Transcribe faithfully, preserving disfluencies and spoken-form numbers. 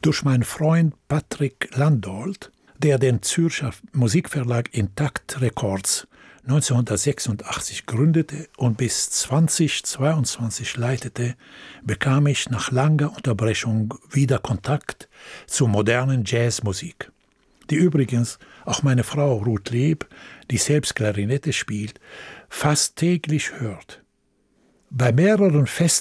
Durch meinen Freund Patrick Landolt, der den Zürcher Musikverlag Intakt Records neunzehnhundertsechsundachtzig gründete und bis zweitausendzweiundzwanzig leitete, bekam ich nach langer Unterbrechung wieder Kontakt zur modernen Jazzmusik, die übrigens auch meine Frau Ruth Leeb, die selbst Klarinette spielt, fast täglich hört. Bei mehreren Festivals